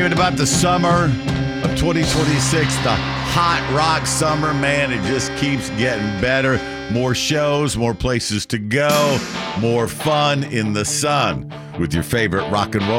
Even about the summer of 2026, the hot rock summer, man, it just keeps getting better. More shows, more places to go, more fun in the sun with your favorite rock and roll